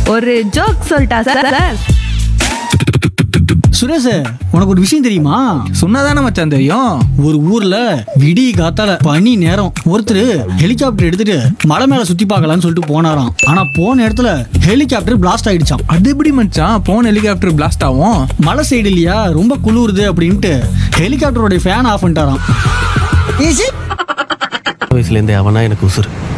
ஒரு ஜோக் சொல்லிட்டா சார். சுரேஷ், உனக்கு ஒரு விஷயம் தெரியுமா? சொன்னாதானே மச்சான் தெரியும். ஒரு ஊர்ல விடிய காத்தால பனி நேரம் ஒருத்தர் ஹெலிகாப்டர் எடுத்துட்டு மலை மேல சுத்தி பார்க்கலாம்னு சொல்லிட்டு போனாராம். ஆனா போன இடத்துல ஹெலிகாப்டர் பிளாஸ்ட் ஆயிடுச்சாம். அது எப்படி மச்சான் போன் ஹெலிகாப்டர் பிளாஸ்ட் ஆகும்? மலை சைடு இல்லையா, ரொம்ப குளிருது அப்படின்ட்டு ஹெலிகாப்டரோட ஃபேன் ஆஃப் பண்ணிட்டாராம். வயசுல இருந்தே அவனா எனக்கு உசுறு.